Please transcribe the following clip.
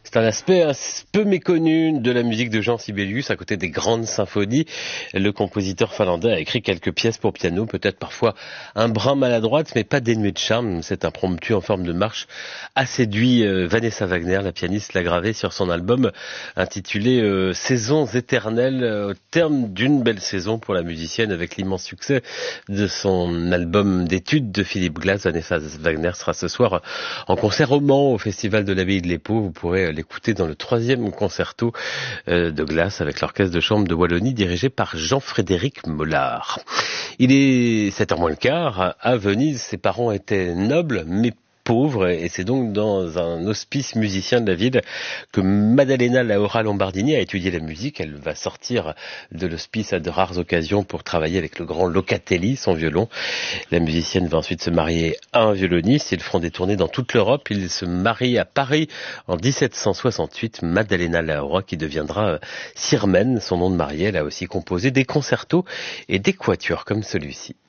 C'est un aspect un peu méconnu de la musique de Jean Sibelius, à côté des grandes symphonies. Le compositeur finlandais a écrit quelques pièces pour piano, peut-être parfois un brin maladroite, mais pas dénué de charme. Cet impromptu en forme de marche a séduit Vanessa Wagner, la pianiste, l'a gravé sur son album intitulé Saisons éternelles, au terme d'une belle saison pour la musicienne, avec l'immense succès de son album d'études de Philippe Glass. Vanessa Wagner sera ce soir en concert au Mans, au Festival de l'Abbaye de l'Épau. Vous pourrez l'écouter dans le 3e concerto de Glass avec l'orchestre de chambre de Wallonie dirigé par Jean-Frédéric Mollard. Il est 7h moins le quart. À Venise, ses parents étaient nobles mais pauvres, et c'est donc dans un hospice musicien de la ville que Maddalena Laura Lombardini a étudié la musique. Elle va sortir de l'hospice à de rares occasions pour travailler avec le grand Locatelli, son violon. La musicienne va ensuite se marier à un violoniste. Ils feront des tournées dans toute l'Europe. Ils se marient à Paris en 1768. Maddalena Laura, qui deviendra Sirmen, son nom de mariée. Elle a aussi composé des concertos et des quatuors comme celui-ci.